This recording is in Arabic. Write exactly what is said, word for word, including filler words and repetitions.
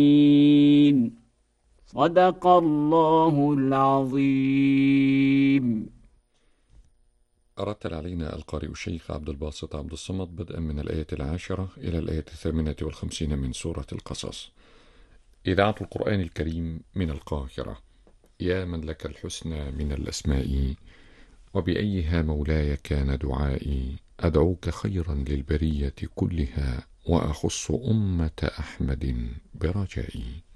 صدق الله العظيم. رتل علينا القارئ الشيخ عبد الباسط عبد الصمد بدءا من الآية العاشرة إلى الآية الثامنة والخمسين من سورة القصص. إذاعة القرآن الكريم من القاهرة. يا من لك الحسنى من الأسماء، وبأيها مولاي كان دعائي. أدعوك خيرا للبرية كلها، وأخص أمة أحمد برجائي.